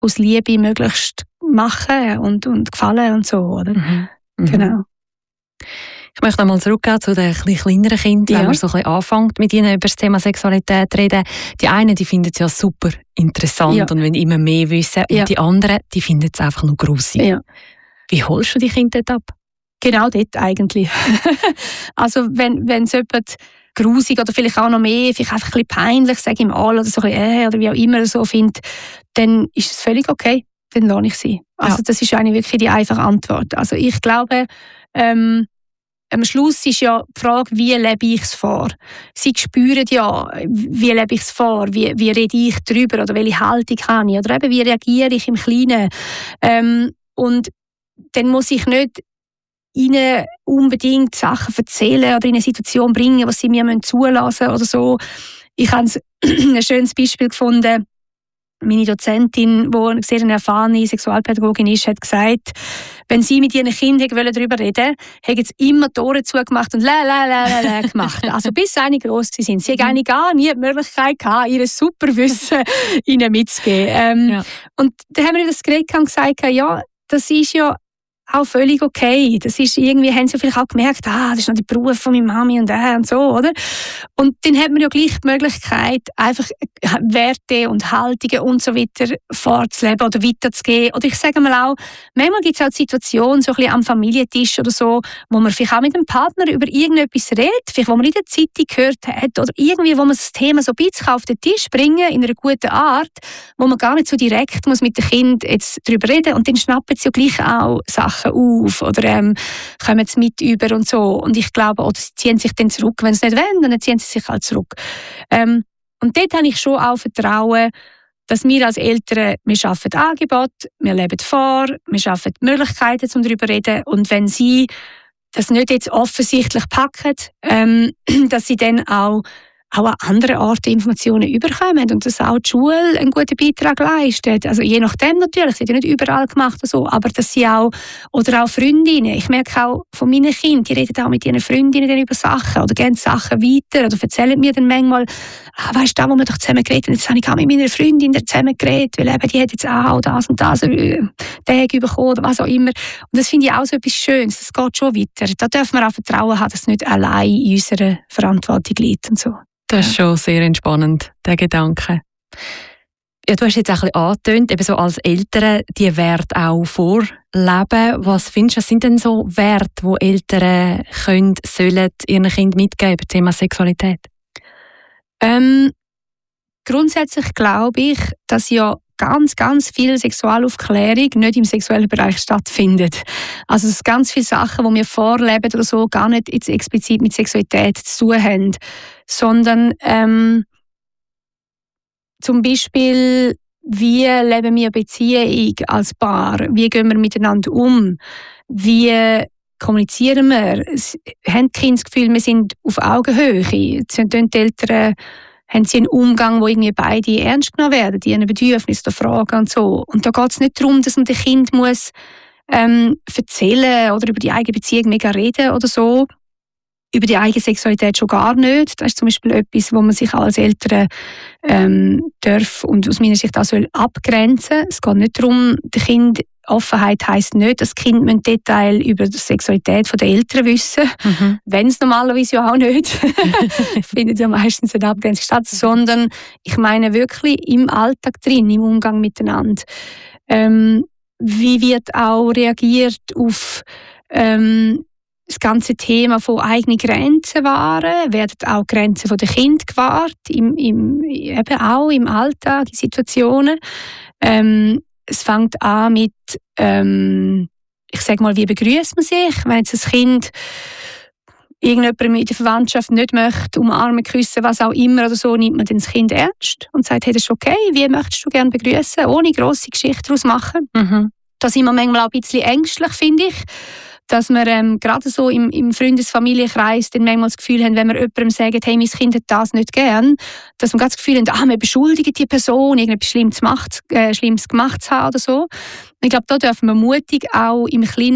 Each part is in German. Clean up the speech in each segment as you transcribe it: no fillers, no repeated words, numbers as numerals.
aus Liebe möglichst machen und gefallen und so, oder? Mhm. Genau. Ich möchte einmal zurückgehen zu den kleineren Kindern, wenn man so ein bisschen anfängt, mit ihnen über das Thema Sexualität zu reden. Die einen, die finden es ja super interessant und wollen immer mehr wissen. Und die anderen, die finden es einfach nur grusig. Ja. Wie holst du die Kinder dort ab? Genau dort eigentlich. Also wenn es jemand grusig oder vielleicht auch noch mehr, vielleicht einfach ein bisschen peinlich, sage ich mal, oder so ein bisschen oder wie auch immer so findet, dann ist es völlig okay. Dann lasse ich sie. Also das ist eigentlich wirklich die einfache Antwort. Also ich glaube, am Schluss ist ja die Frage, wie lebe ich es vor? Sie spüren ja, wie lebe ich es vor? Wie rede ich darüber? Oder welche Haltung habe ich? Oder eben, wie reagiere ich im Kleinen? Und dann muss ich nicht ihnen unbedingt Sachen erzählen oder in eine Situation bringen, was sie mir zulassen müssen oder so. Ich habe ein schönes Beispiel gefunden. Meine Dozentin, die eine sehr erfahrene Sexualpädagogin ist, hat gesagt, wenn sie mit ihren Kindern darüber reden wollten, haben sie immer die Ohren zugemacht und la gemacht. Also bis sie gross sind. Sie haben gar nie die Möglichkeit gehabt, ihr Superwissen ihnen mitzugeben. Und dann haben wir das geredet und gesagt, ja, das ist ja auch völlig okay. Das ist irgendwie, haben sie vielleicht auch gemerkt, das ist noch der Beruf von meiner Mami und so, oder? Und dann hat man ja gleich die Möglichkeit, einfach Werte und Haltungen und so weiter vorzuleben oder weiterzugeben. Oder ich sage mal auch, manchmal gibt es auch die Situation, so ein bisschen am Familientisch oder so, wo man vielleicht auch mit dem Partner über irgendetwas redet, vielleicht wo man in der Zeitung gehört hat oder irgendwie, wo man das Thema so ein bisschen auf den Tisch bringen in einer guten Art, wo man gar nicht so direkt muss mit dem Kind jetzt darüber reden und dann schnappen sie ja gleich auch Sachen auf oder kommen sie mit über und so. Und ich glaube, oder sie ziehen sich dann zurück, wenn sie nicht wollen, dann ziehen sie sich halt zurück. Und dort habe ich schon auch Vertrauen, dass wir als Eltern, wir schaffen Angebote, wir leben vor, wir schaffen Möglichkeiten, um darüber zu reden. Und wenn sie das nicht jetzt offensichtlich packen, dass sie dann auch an anderen Orten Informationen überkommen und dass auch die Schule einen guten Beitrag leistet. Also je nachdem natürlich, sie hat ja nicht überall gemacht so, aber dass sie auch, oder auch Freundinnen, ich merke auch von meinen Kindern, die reden auch mit ihren Freundinnen über Sachen oder geben Sachen weiter oder erzählen mir dann manchmal, weißt du, wo wir doch zusammen geredet haben, jetzt habe ich auch mit meiner Freundin zusammen geredet, weil eben, die hat jetzt auch das und das Tag bekommen oder was auch immer. Und das finde ich auch so etwas Schönes, das geht schon weiter. Da dürfen wir auch Vertrauen haben, dass es nicht allein in unserer Verantwortung liegt und so. Das ist schon sehr entspannend, der Gedanke. Ja, du hast jetzt auch ein bisschen angetönt, eben so als Eltern die Werte auch vorleben. Was findest du, was sind denn so Werte, die Eltern sollen ihren Kindern mitgeben beim Thema Sexualität? Grundsätzlich glaube ich, dass ja ganz viel Sexualaufklärung nicht im sexuellen Bereich stattfindet. Also dass ganz viele Sachen, die wir vorleben oder so, gar nicht jetzt explizit mit Sexualität zu tun haben, sondern zum Beispiel, wie leben wir Beziehung als Paar? Wie gehen wir miteinander um? Wie kommunizieren wir? Haben die Kinder das Gefühl, wir sind auf Augenhöhe? Sind die Eltern, haben sie einen Umgang, wo irgendwie beide ernst genommen werden, die ihren Bedürfnisse der Fragen und so. Und da geht es nicht darum, dass man dem Kind muss erzählen oder über die eigene Beziehung mega reden oder so. Über die eigene Sexualität schon gar nicht. Das ist zum Beispiel etwas, wo man sich als Eltern darf und aus meiner Sicht auch soll abgrenzen. Es geht nicht darum, der Kind Offenheit heisst nicht, dass Kinder ein Detail über die Sexualität der Eltern wissen. Wenn es normalerweise ja auch nicht. Findet ja meistens eine Abgrenzung statt. Sondern ich meine wirklich im Alltag drin, im Umgang miteinander. Wie wird auch reagiert auf das ganze Thema von eigenen Grenzen wahren? Werden auch Grenzen der Kinder gewahrt? Eben auch im Alltag, in Situationen. Es fängt an mit, ich sage mal, wie begrüßt man sich? Wenn jetzt ein Kind irgendjemand in der Verwandtschaft nicht möchte, umarmen, küssen, was auch immer oder so, nimmt man dann das Kind ernst und sagt, hey, das ist okay, wie möchtest du gerne begrüßen, ohne grosse Geschichte daraus machen. Da sind wir manchmal auch ein bisschen ängstlich, finde ich, dass wir gerade so im Freundesfamilienkreis dann manchmal das Gefühl haben, wenn wir jemandem sagen, hey, mein Kind hat das nicht gern, dass wir das Gefühl haben, wir beschuldigen die Person, irgendetwas Schlimmes gemacht zu haben oder so. Ich glaube, da dürfen wir mutig auch im Kleinen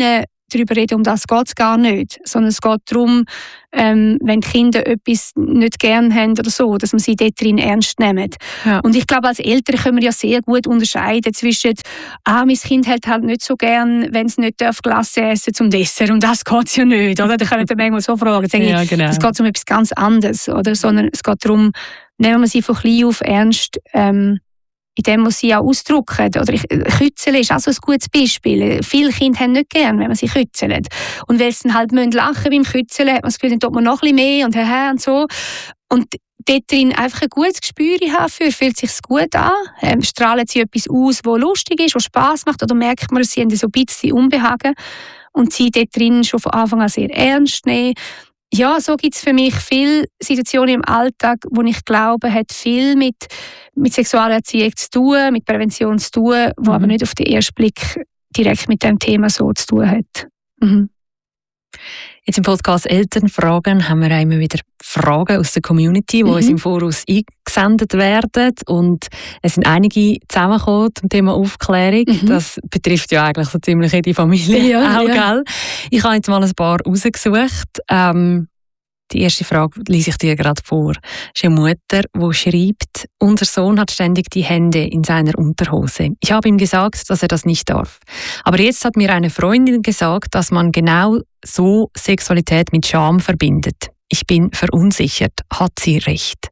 darüber reden, um das geht es gar nicht. Sondern es geht darum, wenn die Kinder etwas nicht gern haben oder so, dass man sie dort drin ernst nimmt. Ja. Und ich glaube, als Eltern können wir ja sehr gut unterscheiden zwischen mein Kind hält halt nicht so gern, wenn es nicht Glasse essen zum Dessert. Und das geht es ja nicht. Oder? Da können wir manchmal so fragen. Ja, genau. Es geht um etwas ganz anderes. Oder? Sondern es geht darum, nehmen wir sie von klein auf ernst, indem wir sie auch ausdrücken. Oder Kützeln ist auch so ein gutes Beispiel. Viele Kinder haben nicht gern, wenn man sie kützeln. Und weil sie dann halt lachen beim Kützeln, hat man das Gefühl, dann tut man noch ein bisschen mehr und so. Und dort drin einfach ein gutes Gespür haben für, fühlt sich gut an, strahlen sie etwas aus, was lustig ist, was Spass macht, oder merkt man, sie haben so ein bisschen Unbehagen und sie dort drin schon von Anfang an sehr ernst nehmen. Ja, so gibt es für mich viele Situationen im Alltag, wo ich glaube, hat viel mit Sexualerziehung zu tun, mit Prävention zu tun, wo aber nicht auf den ersten Blick direkt mit dem Thema so zu tun hat. Mhm. Jetzt im Podcast Elternfragen haben wir immer wieder Fragen aus der Community, die uns im Voraus eingesendet werden. Und es sind einige zusammengekommen zum Thema Aufklärung. Das betrifft ja eigentlich so ziemlich jede Familie auch, gell? Ich habe jetzt mal ein paar rausgesucht. Die erste Frage lese ich dir gerade vor. Es ist eine Mutter, die schreibt, unser Sohn hat ständig die Hände in seiner Unterhose. Ich habe ihm gesagt, dass er das nicht darf. Aber jetzt hat mir eine Freundin gesagt, dass man genau so Sexualität mit Scham verbindet. Ich bin verunsichert. Hat sie recht?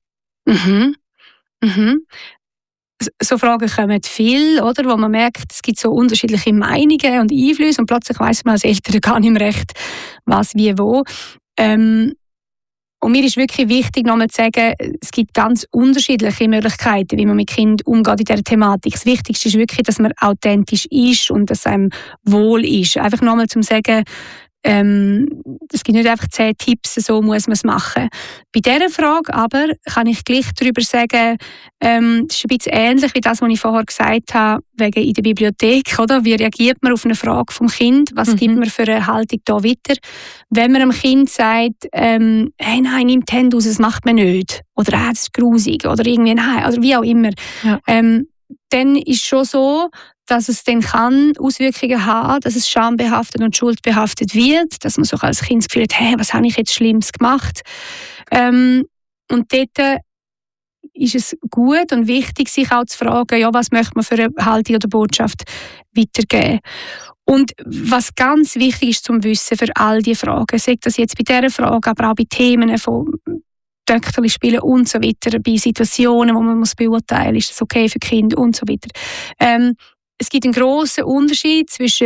So Fragen kommen viel, oder? Wo man merkt, es gibt so unterschiedliche Meinungen und Einflüsse und plötzlich weiss man als Eltern gar nicht mehr recht, was, wie, wo. Und mir ist wirklich wichtig, nochmal zu sagen, es gibt ganz unterschiedliche Möglichkeiten, wie man mit Kindern umgeht in dieser Thematik. Das Wichtigste ist wirklich, dass man authentisch ist und dass einem wohl ist. Einfach nochmal zum sagen, es gibt nicht einfach 10 Tipps, so muss man es machen. Bei dieser Frage aber kann ich gleich darüber sagen, das ist ein bisschen ähnlich wie das, was ich vorher gesagt habe, wegen in der Bibliothek. Oder? Wie reagiert man auf eine Frage vom Kind? Was gibt man für eine Haltung da weiter? Wenn man einem Kind sagt, hey, nein, nimm die Hände raus, das macht man nicht. Oder das ist grusig. Oder irgendwie nein. Oder wie auch immer. Ja. Dann ist schon so, dass es dann kann Auswirkungen haben, dass es schambehaftet und schuldbehaftet wird, dass man so als Kind das Gefühl hat, hey, was habe ich jetzt Schlimmes gemacht? Und dort ist es gut und wichtig, sich auch zu fragen, ja, was möchte man für eine Haltung oder Botschaft weitergeben. Und was ganz wichtig ist zum Wissen für all diese Fragen, sagt das jetzt bei dieser Frage, aber auch bei Themen von Töchterli spielen und so weiter, bei Situationen, wo man muss beurteilen, ist das okay für Kinder und so weiter. Es gibt einen grossen Unterschied zwischen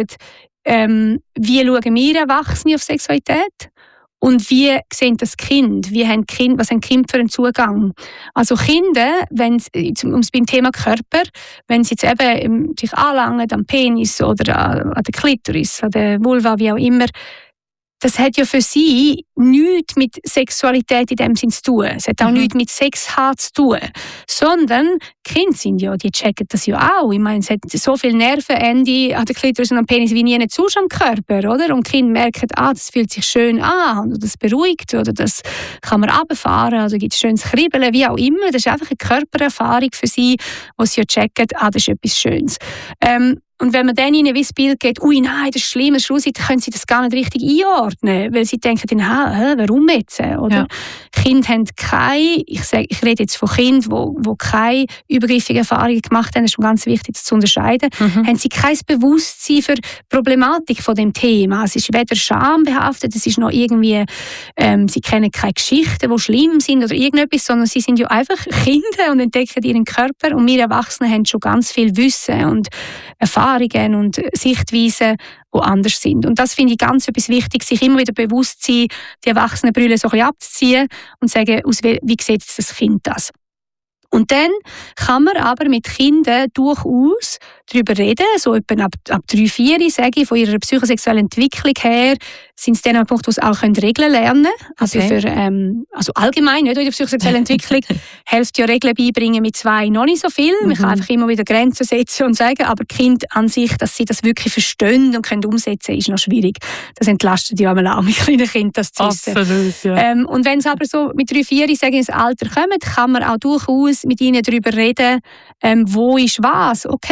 wie schauen wir Erwachsene auf Sexualität und wie sehen das Kind, was haben Kinder für einen Zugang. Also Kinder, um es beim Thema Körper, wenn sie jetzt eben sich anlangen am Penis oder an der Klitoris, an der Vulva, wie auch immer, das hat ja für sie nichts mit Sexualität in dem Sinn zu tun. Es hat auch nichts mit Sex haben zu tun. Sondern Kinder sind ja, die checken das ja auch. Ich meine, es hat so viele Nervenende an der Klitoris und am Penis wie nie sonst am Körper, oder? Und Kinder merken, das fühlt sich schön an, oder das beruhigt, oder das kann man runterfahren, oder gibt es schönes Kribbeln, wie auch immer. Das ist einfach eine Körpererfahrung für sie, wo sie ja checken, das ist etwas Schönes. Und wenn man dann ihnen ein Bild gibt, nein, das ist schlimm, das ist gruselig, dann können sie das gar nicht richtig einordnen, weil sie denken dann, warum jetzt? Oder? Ja. Kinder haben ich rede jetzt von Kindern, die keine übergriffigen Erfahrungen gemacht haben, das ist ganz wichtig, das zu unterscheiden, haben sie kein Bewusstsein für die Problematik von dem Thema. Es ist weder schambehaftet, es ist noch irgendwie, sie kennen keine Geschichten, die schlimm sind oder irgendetwas, sondern sie sind ja einfach Kinder und entdecken ihren Körper und wir Erwachsene haben schon ganz viel Wissen und Erfahrungen und Sichtweisen, die anders sind. Und das finde ich ganz etwas wichtig, sich immer wieder bewusst zu sein, die Erwachsenenbrille so ein bisschen abzuziehen und zu sagen, wie sieht das Kind das? Und dann kann man aber mit Kindern durchaus darüber reden, so etwa ab 3, 4, sage ich, von ihrer psychosexuellen Entwicklung her, sind es dann ein Punkt, wo sie auch Regeln lernen können. Also, also allgemein, nicht in der psychosexuellen Entwicklung, hilft ja Regeln beibringen mit 2 noch nicht so viel. Man kann einfach immer wieder Grenzen setzen und sagen, aber Kind an sich, dass sie das wirklich verstehen und können umsetzen, ist noch schwierig. Das entlastet ja auch mit kleinen Kindern, das zu wissen. Absolut, ja. Und wenn es aber so mit 3, 4, sage ich, ins Alter kommt, kann man auch durchaus mit ihnen darüber reden, wo ist was, okay.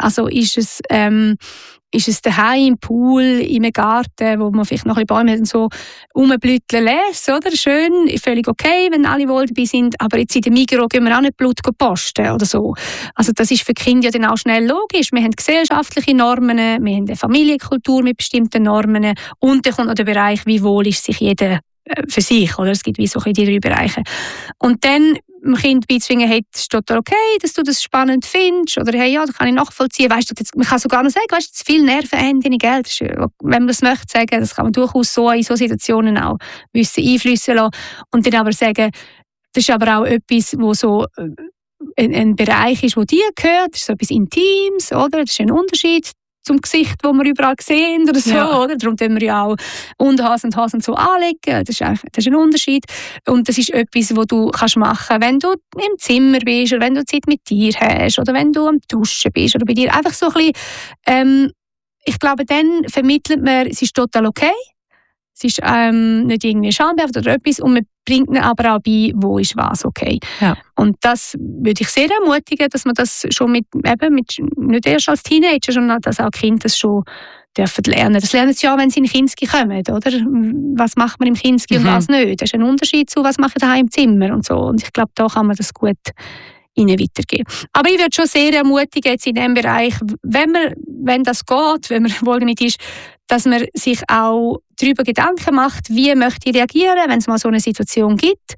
Also ist es daheim im Pool, in einem Garten, wo man vielleicht noch ein bisschen Bäume und so rumblüteln lässt, oder? Schön, völlig okay, wenn alle wohl dabei sind, aber jetzt in der Migros gehen wir auch nicht Blut posten oder so. Also das ist für Kinder ja dann auch schnell logisch. Wir haben gesellschaftliche Normen, wir haben eine Familienkultur mit bestimmten Normen und dann kommt noch der Bereich, wie wohl ist sich jeder für sich, oder? Es gibt wie so die 3 Bereiche. Und dann dem Kind beizubringen, hey, das ist total okay, dass du das spannend findest, oder hey, ja, das kann ich nachvollziehen. Weißt du, man kann sogar noch sagen, weißt du, zu viel Nerven haben deine Geld. Wenn man das möchte sagen, das kann man durchaus so in so Situationen auch wissen, einfließen lassen. Und dann aber sagen, das ist aber auch etwas, wo so ein Bereich ist, wo dir gehört, das ist so etwas Intimes, oder? Das ist ein Unterschied zum Gesicht, das wir überall sehen oder so, oder? Darum tun wir ja auch Unterhose und Hosen so anlegen. Das ist ein Unterschied. Und das ist etwas, was du kannst machen, wenn du im Zimmer bist oder wenn du Zeit mit dir hast oder wenn du am Duschen bist oder bei dir. Einfach so ein bisschen, ich glaube, dann vermittelt man, es ist total okay. Es ist nicht irgendwie schambehaftet oder etwas und man bringt ihnen aber auch bei, wo ist was okay. Ja. Und das würde ich sehr ermutigen, dass man das schon mit nicht erst als Teenager, sondern dass auch Kinder das schon dürfen lernen. Das lernen sie ja, wenn sie in Kinski kommen, oder? Was macht man im Kinski und was nicht? Das ist ein Unterschied zu, was mache ich daheim im Zimmer und so. Und ich glaube, da kann man das gut ihnen weitergeben. Aber ich würde schon sehr ermutigen, jetzt in diesem Bereich, wenn das geht, wenn man wohl damit ist, dass man sich auch darüber Gedanken macht, wie möchte ich reagieren, wenn es mal so eine Situation gibt.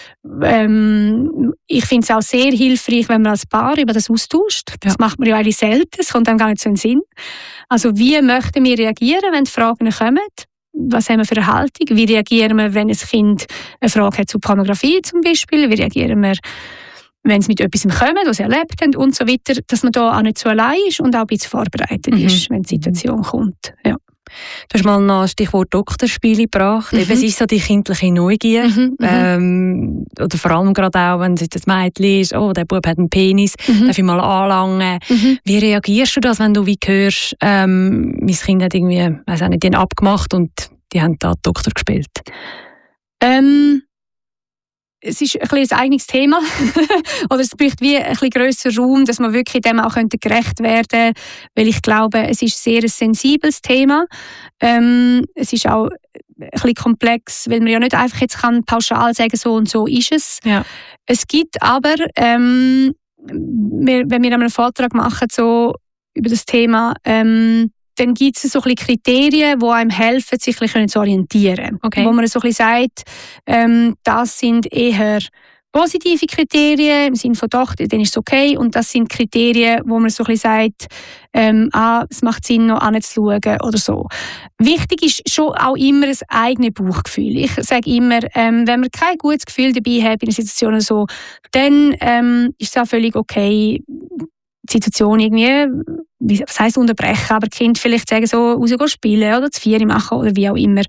Ich finde es auch sehr hilfreich, wenn man als Paar über das austauscht. Das macht man ja eigentlich selten, das kommt einem gar nicht so in den Sinn. Also wie möchten wir reagieren, wenn die Fragen kommen? Was haben wir für eine Haltung? Wie reagieren wir, wenn ein Kind eine Frage hat zu Pornografie zum Beispiel? Wie reagieren wir, wenn es mit etwas kommt, was sie erlebt haben und so weiter, dass man da auch nicht so allein ist und auch ein bisschen vorbereitet ist, wenn die Situation kommt. Ja. Du hast mal noch ein Stichwort Doktorspiele gebracht. Eben, es ist so die kindliche Neugier. Oder vor allem gerade auch, wenn es jetzt ein Mädchen ist, oh, der Bub hat einen Penis, darf ich mal anlangen. Wie reagierst du das, wenn du wie hörst, mein Kind hat irgendwie, weiss auch nicht, die haben abgemacht und die haben da Doktor gespielt? Es ist ein bisschen ein eigenes Thema. Oder es braucht wie ein bisschen grösseren Raum, dass man wirklich dem auch gerecht werden könnte. Weil ich glaube, es ist sehr ein sensibles Thema. Es ist auch ein bisschen komplex, weil man ja nicht einfach jetzt pauschal sagen, so und so ist es. Ja. Es gibt aber, wenn wir einen Vortrag machen so über das Thema, dann gibt es so ein bisschen Kriterien, die einem helfen, sich ein bisschen zu orientieren. Okay. Wo man so ein bisschen sagt, das sind eher positive Kriterien, im Sinne von doch, dann ist es okay. Und das sind Kriterien, wo man so ein bisschen sagt, es macht Sinn, noch anzuschauen oder so. Wichtig ist schon auch immer das eigene Bauchgefühl. Ich sage immer, wenn man kein gutes Gefühl dabei hat in einer Situation oder so, dann ist es auch völlig okay, die Situation irgendwie, was heisst unterbrechen, aber die Kinder vielleicht sagen so, rausgehen spielen oder zu Vieri machen oder wie auch immer.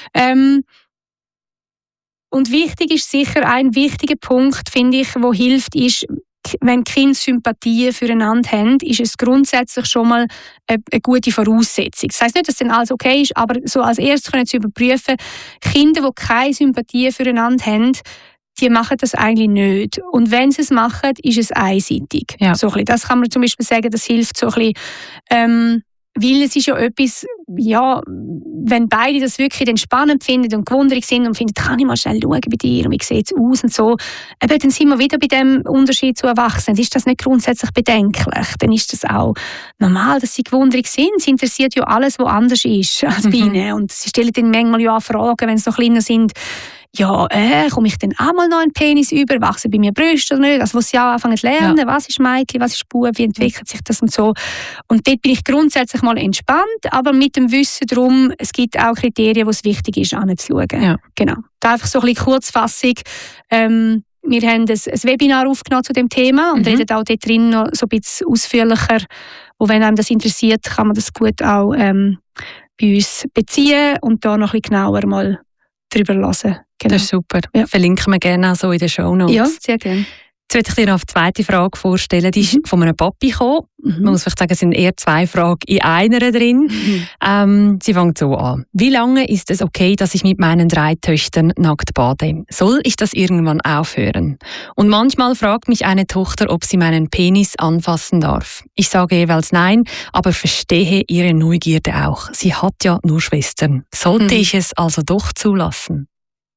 Und wichtig ist sicher, ein wichtiger Punkt, finde ich, der hilft, ist, wenn die Kinder Sympathien füreinander haben, ist es grundsätzlich schon mal eine gute Voraussetzung. Das heisst nicht, dass dann alles okay ist, aber so als erstes können sie überprüfen, Kinder, die keine Sympathien füreinander haben, die machen das eigentlich nicht. Und wenn sie es machen, ist es einseitig. Ja. So ein bisschen. Das kann man zum Beispiel sagen, das hilft so ein bisschen, weil es ist ja etwas, ja, wenn beide das wirklich dann spannend finden und gewundert sind und finden, kann ich mal schnell schauen bei dir und wie sieht es aus und so, aber dann sind wir wieder bei dem Unterschied zu Erwachsenen. Ist das nicht grundsätzlich bedenklich? Dann ist das auch normal, dass sie gewundert sind. Sie interessiert ja alles, was anders ist als bei ihnen. Und sie stellen dann manchmal ja auch Fragen, wenn sie noch kleiner sind, ja, komme ich denn auch mal noch einen Penis über? Wachsen bei mir Brüste oder nicht? Also, wo sie auch anfangen zu lernen, was ist Mädchen, was ist Bub, wie entwickelt sich das und so. Und dort bin ich grundsätzlich mal entspannt, aber mit dem Wissen darum, es gibt auch Kriterien, wo es wichtig ist, anzuschauen. Ja. Genau. Da einfach so ein bisschen Kurzfassung. Wir haben ein Webinar aufgenommen zu dem Thema und reden auch dort drin noch so ein bisschen ausführlicher. Und wenn einem das interessiert, kann man das gut auch bei uns beziehen und da noch ein bisschen genauer mal drüber hören. Genau. Das ist super. Ja. Verlinken wir gerne auch so in den Shownotes. Ja, sehr gerne. Jetzt möchte ich dir noch die zweite Frage vorstellen. Die ist von einem Papi gekommen. Man muss vielleicht sagen, es sind eher 2 Fragen in einer drin. Sie fängt so an. Wie lange ist es okay, dass ich mit meinen 3 Töchtern nackt bade? Soll ich das irgendwann aufhören? Und manchmal fragt mich eine Tochter, ob sie meinen Penis anfassen darf. Ich sage jeweils nein, aber verstehe ihre Neugierde auch. Sie hat ja nur Schwestern. Sollte ich es also doch zulassen?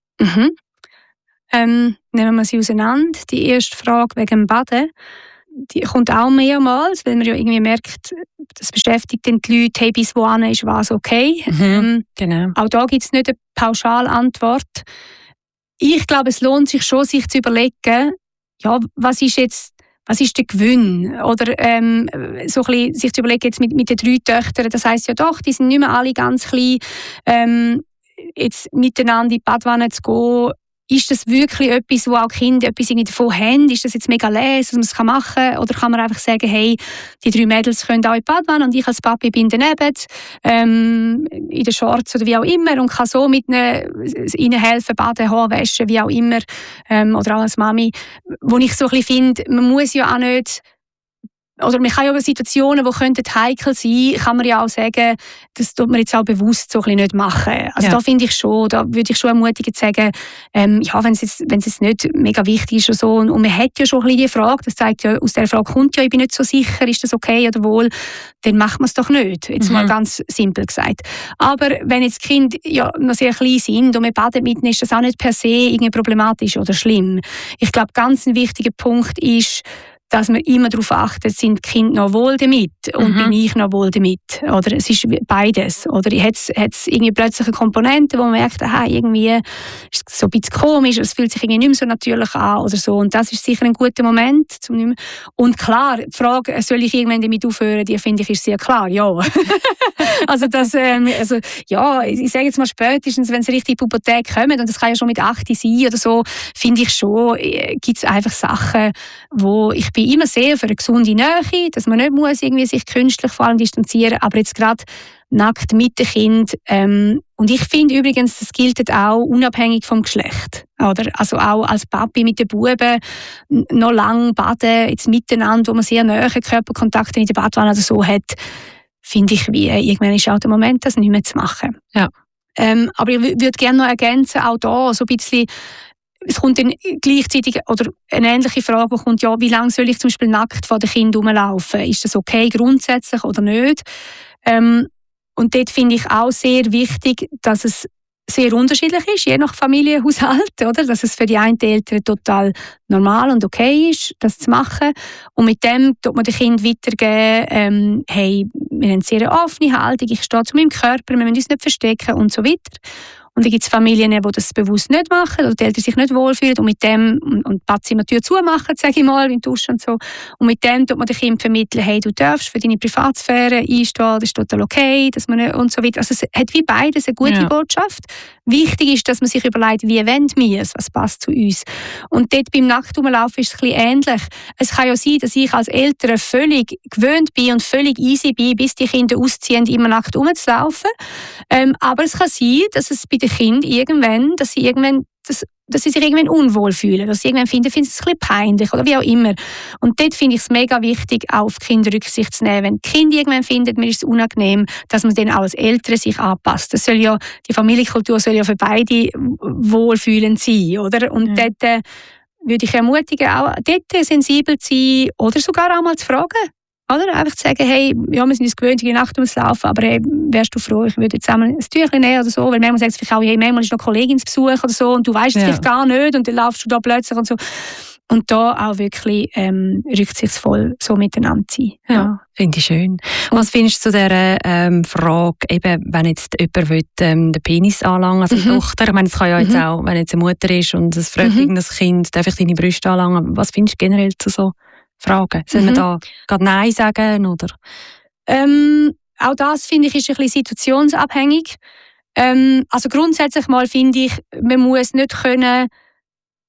Nehmen wir sie auseinander. Die erste Frage wegen dem Baden, die kommt auch mehrmals, weil man ja irgendwie merkt, das beschäftigt die Leute, hey, bis wohin ist was okay. Genau. Auch da gibt es nicht eine Pauschalantwort. Ich glaube, es lohnt sich schon, sich zu überlegen, ja, was ist der Gewinn? Oder so ein bisschen sich zu überlegen, jetzt mit den 3 Töchtern, das heisst ja doch, die sind nicht mehr alle ganz klein, jetzt miteinander in die Badwanne zu gehen. Ist das wirklich etwas, wo auch Kinder etwas davon haben? Ist das jetzt mega les, dass man es machen kann? Oder kann man einfach sagen, hey, die 3 Mädels können auch in die Badwanne und ich als Papi bin daneben, in den Shorts oder wie auch immer und kann so mit ihnen helfen, baden, Haare waschen, wie auch immer. Oder auch als Mami. Wo ich so ein bisschen finde, man muss ja auch nicht... Oder man kann ja über Situationen, die heikel sein könnten, kann man ja auch sagen, das tut man jetzt auch bewusst so ein bisschen nicht machen. Also da finde ich schon, da würde ich schon ermutigend sagen, ja, wenn es jetzt nicht mega wichtig ist oder so, und man hat ja schon ein bisschen die Frage, das zeigt ja, aus der Frage kommt ja, ich bin nicht so sicher, ist das okay oder wohl, dann macht man es doch nicht. Jetzt mal ganz simpel gesagt. Aber wenn jetzt die Kinder ja noch sehr klein sind und man badet mit ihnen, ist das auch nicht per se irgendwie problematisch oder schlimm. Ich glaube, ganz ein wichtiger Punkt ist, dass man immer darauf achtet, sind die Kinder noch wohl damit und bin ich noch wohl damit? Oder es ist beides. Oder hat es irgendwie plötzlich eine Komponente, wo man merkt, irgendwie ist es so ein bisschen komisch, es fühlt sich irgendwie nicht mehr so natürlich an oder so. Und das ist sicher ein guter Moment. Und klar, die Frage, soll ich irgendwann damit aufhören, die finde ich ist sehr klar, ja. Ja, ich sage jetzt mal spätestens, wenn sie richtig in die Pubertät kommen, und das kann ja schon mit 8 sein oder so, finde ich schon, gibt es einfach Sachen, wo ich bin immer sehr für eine gesunde Nähe, dass man nicht muss irgendwie sich künstlich vor allem distanzieren, aber jetzt gerade nackt mit dem Kind. Und ich finde übrigens, das gilt auch unabhängig vom Geschlecht. Oder? Also auch als Papi mit den Buben noch lang baden, jetzt miteinander, wo man sehr nahe Körperkontakte in der Badwanne oder so hat, finde ich, wie irgendwann ist auch der Moment, das nicht mehr zu machen. Ja. Aber ich würde gerne noch ergänzen, auch da so ein bisschen. Es kommt dann gleichzeitig, oder eine ähnliche Frage, die kommt, ja, wie lange soll ich zum Beispiel nackt vor dem Kind rumlaufen? Ist das okay grundsätzlich oder nicht? Und dort finde ich auch sehr wichtig, dass es sehr unterschiedlich ist, je nach Familienhaushalt, oder? Dass es für die einen Eltern total normal und okay ist, das zu machen. Und mit dem tut man dem Kind weitergeben, hey, wir haben eine sehr offene Haltung, ich stehe zu meinem Körper, wir müssen uns nicht verstecken und so weiter. Und dann gibt es Familien, die das bewusst nicht machen oder die Eltern sich nicht wohlfühlen und mit dem und die Badzimmertür zumachen, sage ich mal, in Duschen und so. Und mit dem tut man dem Kind vermitteln, hey, du darfst für deine Privatsphäre einstehen, das ist total okay, dass man nicht, und so weiter. Also es hat wie beides eine gute Botschaft. Wichtig ist, dass man sich überlegt, wie wollen wir es, was passt zu uns. Und dort beim Nacktumlaufen ist es ein bisschen ähnlich. Es kann ja sein, dass ich als Eltern völlig gewöhnt bin und völlig easy bin, bis die Kinder ausziehen, immer nackt rumzulaufen. Aber es kann sein, dass es bei den Kindern irgendwann, dass sie sich irgendwann unwohl fühlen, dass sie irgendwann finden es ein bisschen peinlich oder wie auch immer. Und dort finde ich es mega wichtig, auch auf die Kinder Rücksicht zu nehmen. Wenn die Kinder irgendwann finden, mir ist es unangenehm, dass man dann auch als Eltern sich anpasst. Die Familienkultur soll ja für beide wohlfühlend sein, oder? Und dort würde ich ermutigen, auch dort sensibel zu sein oder sogar auch mal zu fragen. Oder? Einfach zu sagen, hey, ja, wir sind uns gewöhnt, in die Nacht laufen, aber hey, wärst du froh, ich würde jetzt einmal ein Tüchlein nehmen oder so, weil manchmal sagt es vielleicht auch, hey, manchmal ist noch Kollegin zu Besuch oder so und du weißt es vielleicht gar nicht und dann laufst du da plötzlich und so. Und da auch wirklich rücksichtsvoll so miteinander zu sein. Ja, finde ich schön. Und was findest du zu dieser Frage, eben, wenn jetzt jemand will, den Penis anlangen, also die Tochter, ich meine, es kann ja jetzt auch, wenn jetzt eine Mutter ist und es fragt irgendein Kind, darf ich deine Brüste anlangen, was findest du generell zu so Fragen? Soll man da gerade Nein sagen? Oder? Auch das, finde ich, ist ein bisschen situationsabhängig. Also grundsätzlich mal finde ich, man muss nicht können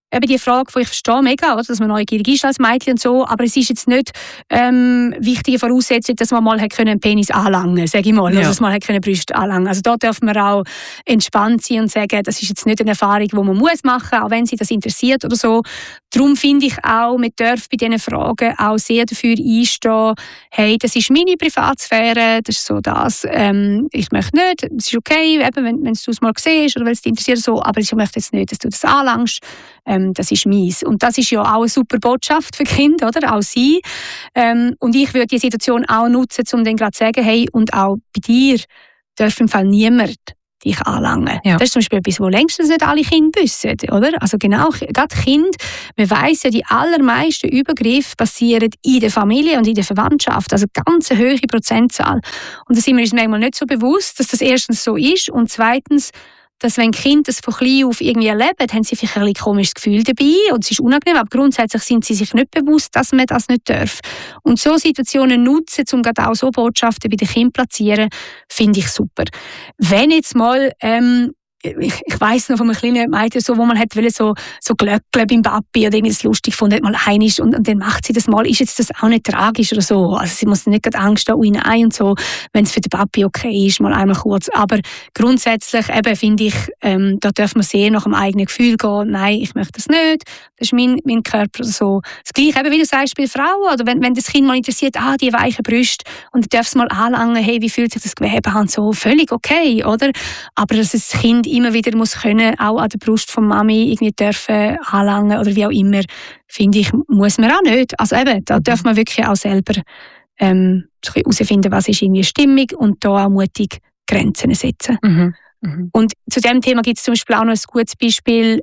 eben die Frage, die ich verstehe mega, oder, dass man neugierig ist als Mädchen und so, aber es ist jetzt nicht wichtige Voraussetzung, dass man mal einen Penis anlangen, sage ich mal, oder dass man Brüste anlangen. Also da darf man auch entspannt sein und sagen, das ist jetzt nicht eine Erfahrung, die man muss machen, auch wenn sie das interessiert oder so. Darum finde ich auch, man darf bei diesen Fragen auch sehr dafür einstehen, hey, das ist meine Privatsphäre, das ist so das, ich möchte nicht, es ist okay, eben, wenn du es mal siehst oder weil es dich interessiert, so, aber ich möchte jetzt nicht, dass du das anlangst, das ist meins. Und das ist ja auch eine super Botschaft für Kinder, oder? Auch sie. Und ich würde die Situation auch nutzen, um dann gerade zu sagen, hey, und auch bei dir darf im Fall niemand dich anlangen. Ja. Das ist zum Beispiel etwas, wo längstens nicht alle Kinder wissen, oder? Also genau, gerade Kinder, man weiss ja, die allermeisten Übergriffe passieren in der Familie und in der Verwandtschaft, also ganz eine hohe Prozentzahl. Und da sind wir uns manchmal nicht so bewusst, dass das erstens so ist und zweitens, dass wenn Kinder das von klein auf irgendwie erleben, haben sie vielleicht ein komisches Gefühl dabei und es ist unangenehm, aber grundsätzlich sind sie sich nicht bewusst, dass man das nicht darf. Und so Situationen nutzen, um gerade auch so Botschaften bei den Kindern zu platzieren, finde ich super. Wenn jetzt mal ich weiss noch von einem kleinen Mädchen, so, wo man so Glöckchen beim Papi oder irgendwas lustig fand, hat mal heinisch und dann macht sie das mal, ist jetzt das auch nicht tragisch oder so. Also sie muss nicht Angst haben, nein und so, wenn es für den Papi okay ist, mal einmal kurz. Aber grundsätzlich eben finde ich, da darf man sehr nach dem eigenen Gefühl gehen, nein, ich möchte das nicht, das ist mein Körper oder so. Das Gleiche eben, wie du sagst, bei Frauen, oder wenn das Kind mal interessiert, die weichen Brüste und dann darf es mal anlangen, hey, wie fühlt sich das Gewebe an, so völlig okay, oder? Aber dass das Kind immer wieder muss können, auch an der Brust von Mami irgendwie dürfen anlangen oder wie auch immer, finde ich, muss man auch nicht. Also eben, da darf man wirklich auch selber herausfinden, was ist irgendwie stimmig und da auch mutig Grenzen setzen. Mhm. Mhm. Und zu diesem Thema gibt es zum Beispiel auch noch ein gutes Beispiel,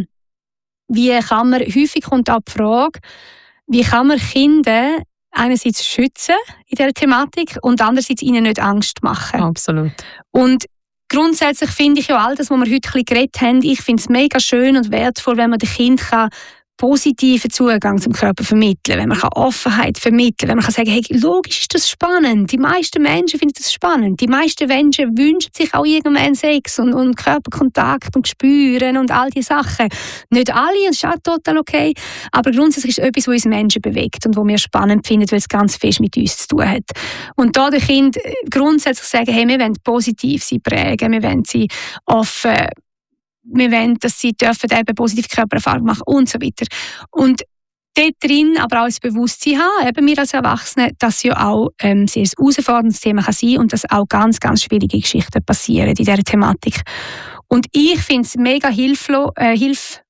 wie kann man, häufig kommt auch die Frage, wie kann man Kinder einerseits schützen in dieser Thematik und andererseits ihnen nicht Angst machen. Absolut. Und grundsätzlich finde ich ja all das, was wir heute ein bisschen geredet haben, ich finde es mega schön und wertvoll, wenn man den Kindern positiven Zugang zum Körper vermitteln, wenn man Offenheit vermitteln, wenn man sagen, hey, logisch ist das spannend. Die meisten Menschen finden das spannend. Die meisten Menschen wünschen sich auch irgendwann Sex und Körperkontakt und Spüren und all diese Sachen. Nicht alle, das ist auch total okay, aber grundsätzlich ist es etwas, was uns Menschen bewegt und was wir spannend finden, weil es ganz fest mit uns zu tun hat. Und da den Kindern grundsätzlich sagen, hey, wir wollen positiv sie prägen, wir wollen sie offen, wir wollen, dass sie dürfen eben positive Körpererfahrung machen und so weiter. Und dort drin aber auch das Bewusstsein haben, eben wir als Erwachsene, dass ja auch sehr ein herausforderndes Thema kann sein und dass auch ganz, ganz schwierige Geschichten passieren in dieser Thematik. Und ich finde es mega hilfreich,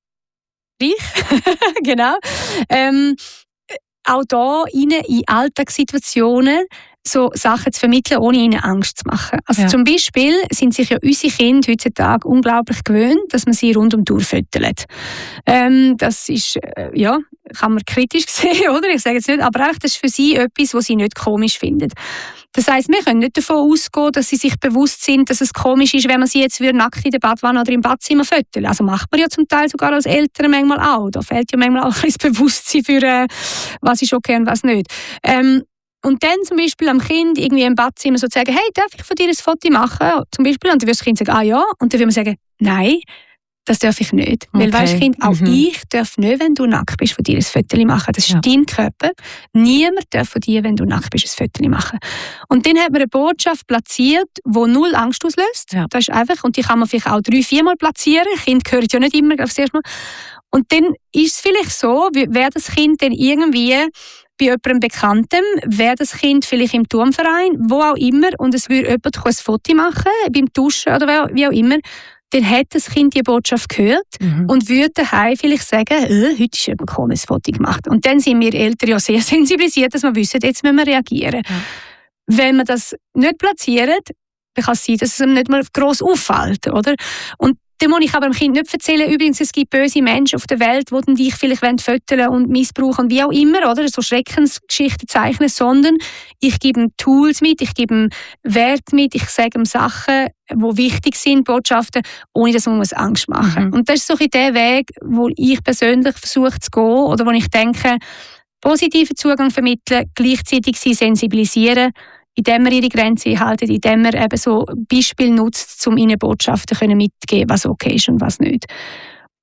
genau, auch da in Alltagssituationen so Sachen zu vermitteln, ohne ihnen Angst zu machen. Also zum Beispiel sind sich ja unsere Kinder heutzutage unglaublich gewöhnt, dass man sie rund um die Uhr füttert. Das ist, kann man kritisch sehen, oder? Ich sage jetzt nicht, aber das ist für sie etwas, was sie nicht komisch finden. Das heisst, wir können nicht davon ausgehen, dass sie sich bewusst sind, dass es komisch ist, wenn man sie jetzt nackt in der Badwanne oder im Badzimmer füttert. Also macht man ja zum Teil sogar als Eltern manchmal auch. Da fehlt ja manchmal auch ein Bewusstsein für, was ist okay und was nicht. Und dann zum Beispiel am Kind irgendwie im Badzimmer so sagen, hey, darf ich von dir ein Foto machen? Zum Beispiel. Und dann würde das Kind sagen, ja. Und dann würde man sagen, nein, das darf ich nicht. Okay. Weil weisst Kind, auch ich darf nicht, wenn du nackt bist, von dir ein Foto machen. Das ist dein Körper. Niemand darf von dir, wenn du nackt bist, ein Foto machen. Und dann hat man eine Botschaft platziert, die null Angst auslöst. Ja. Das ist einfach, und die kann man vielleicht auch 3-4 Mal platzieren. Kinder hören ja nicht immer aufs erste Mal. Und dann ist es vielleicht so, wäre das Kind dann irgendwie bei jemandem Bekanntem, wäre das Kind vielleicht im Turnverein, wo auch immer, und es würde jemand ein Foto machen, beim Duschen oder wie auch immer, dann hat das Kind die Botschaft gehört und würde daheim vielleicht sagen, heute ist jemand komisches Foto gemacht. Und dann sind wir Eltern ja sehr sensibilisiert, dass wir wissen, jetzt müssen wir reagieren. Ja. Wenn wir das nicht platzieren, dann kann es sein, dass es ihm nicht mal gross auffällt, oder? Und dann muss ich aber dem Kind nicht erzählen, übrigens, es gibt böse Menschen auf der Welt, die dich vielleicht föteln und missbrauchen und wie auch immer, oder? So Schreckensgeschichten zeichnen, sondern ich gebe ihm Tools mit, ich gebe ihm Wert mit, ich sage ihm Sachen, die wichtig sind, Botschaften, ohne dass man Angst machen muss. Und das ist so der Weg, wo ich persönlich versuche zu gehen, oder wo ich denke, positiven Zugang vermitteln, gleichzeitig sie sensibilisieren, indem man ihre Grenzen einhalten, indem man eben so Beispiele nutzt, um ihnen Botschaften mitzugeben, was okay ist und was nicht.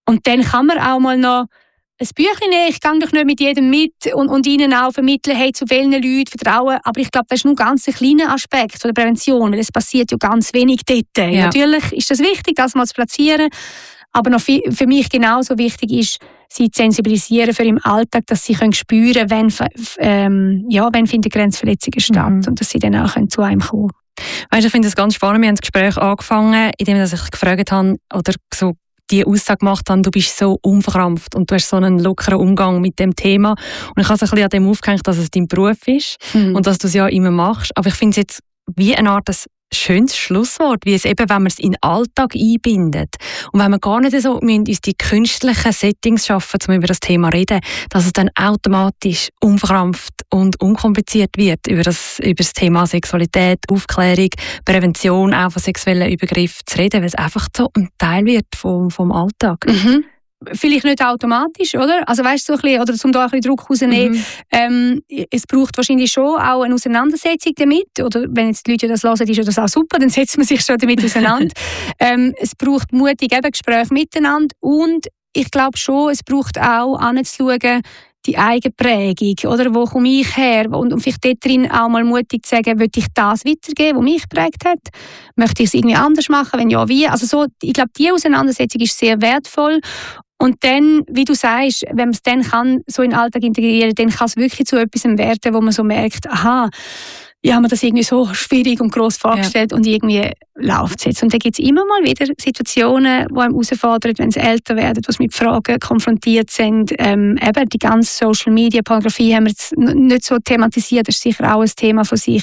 Und dann kann man auch mal noch ein Büchlein nehmen. Ich gehe doch nicht mit jedem mit und ihnen auch vermitteln, hey, zu welchen Leuten vertrauen. Aber ich glaube, das ist nur ganz ein kleiner Aspekt von der Prävention, weil es passiert ja ganz wenig dort. Ja. Natürlich ist es wichtig, das mal zu platzieren, aber noch für mich genauso wichtig ist, sie zu sensibilisieren für im Alltag, dass sie spüren können, wenn finden Grenzverletzungen statt und dass sie dann auch zu einem kommen können. Weißt, ich finde es ganz spannend. Wir haben das Gespräch angefangen, indem ich gefragt habe oder so die Aussage gemacht habe, du bist so unverkrampft und du hast so einen lockeren Umgang mit dem Thema. Und ich habe es ein bisschen an dem aufgehängt, dass es dein Beruf ist und dass du es ja immer machst. Aber ich finde es jetzt wie eine Art schönes Schlusswort, wie es eben, wenn man es in den Alltag einbindet und wenn wir gar nicht so uns die künstlichen Settings schaffen, um über das Thema zu reden, dass es dann automatisch unverkrampft und unkompliziert wird, über das Thema Sexualität, Aufklärung, Prävention auch von sexuellen Übergriffen zu reden, weil es einfach so ein Teil wird vom Alltag. Vielleicht nicht automatisch, oder? Also weißt du, so ein bisschen, oder um da ein bisschen Druck rauszunehmen, es braucht wahrscheinlich schon auch eine Auseinandersetzung damit, oder wenn jetzt die Leute das hören, ist das auch super, dann setzt man sich schon damit auseinander. Es braucht mutig Gespräche miteinander und ich glaube schon, es braucht auch anzuschauen, die eigene Prägung, oder? Wo komme ich her? Und vielleicht dort drin auch mal mutig zu sagen, möchte ich das weitergeben, was mich geprägt hat? Möchte ich es irgendwie anders machen? Wenn ja, wie? Also so, ich glaube, die Auseinandersetzung ist sehr wertvoll. Und dann, wie du sagst, wenn man es dann kann, so in den Alltag integrieren, dann kann es wirklich zu etwas werden, wo man so merkt, aha, ich habe mir das irgendwie so schwierig und gross vorgestellt und irgendwie läuft es jetzt. Und dann gibt es immer mal wieder Situationen, die einem herausfordern, wenn sie älter werden, wo sie mit Fragen konfrontiert sind. Eben die ganze Social-Media-Pornografie haben wir jetzt nicht so thematisiert, das ist sicher auch ein Thema für sich.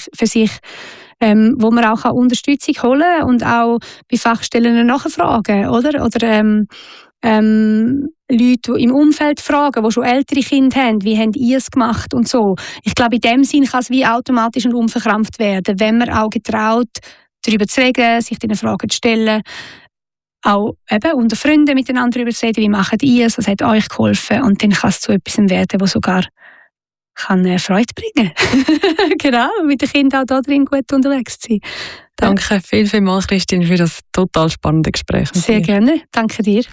Wo man auch Unterstützung holen kann und auch bei Fachstellen nachfragen, oder? Oder Leute, die im Umfeld fragen, die schon ältere Kinder haben, wie habt ihr es gemacht und so. Ich glaube, in dem Sinn kann es wie automatisch und unverkrampft werden, wenn man auch getraut, darüber zu reden, sich diese Fragen zu stellen, auch eben unter Freunden miteinander darüber zu reden, wie macht ihr es, was hat euch geholfen, und dann kann es zu etwas werden, das sogar kann Freude bringen. Genau, mit den Kindern auch da drin gut unterwegs zu sein. Danke vielmals, Christine, für das total spannende Gespräch. Sehr gerne, danke dir.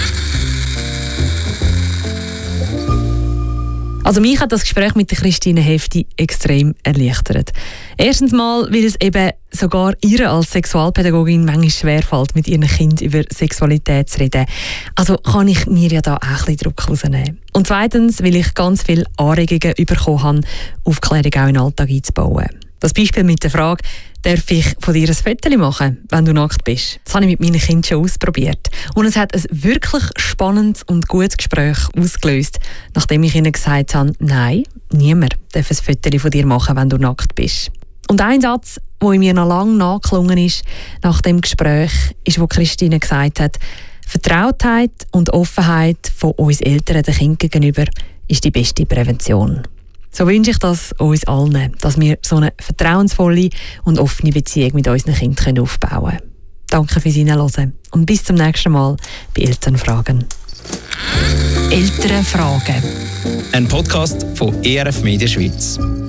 Also mich hat das Gespräch mit der Christine Hefti extrem erleichtert. Erstens mal, weil es eben sogar ihr als Sexualpädagogin manchmal schwerfällt, mit ihren Kindern über Sexualität zu reden. Also kann ich mir ja da auch ein bisschen Druck rausnehmen. Und zweitens, weil ich ganz viele Anregungen bekommen habe, Aufklärung auch in den Alltag einzubauen. Das Beispiel mit der Frage, darf ich von dir ein Foto machen, wenn du nackt bist? Das habe ich mit meinen Kindern schon ausprobiert. Und es hat ein wirklich spannendes und gutes Gespräch ausgelöst, nachdem ich ihnen gesagt habe, nein, niemand darf ein Foto von dir machen, wenn du nackt bist. Und ein Satz, der in mir noch lange nachgeklungen ist, nach dem Gespräch, ist, wo Christine gesagt hat, Vertrautheit und Offenheit von uns Eltern den Kindern gegenüber ist die beste Prävention. So wünsche ich das uns allen, dass wir so eine vertrauensvolle und offene Beziehung mit unseren Kindern aufbauen können. Danke fürs Hinhören und bis zum nächsten Mal bei Elternfragen. Elternfragen. Ein Podcast von ERF Media Schweiz.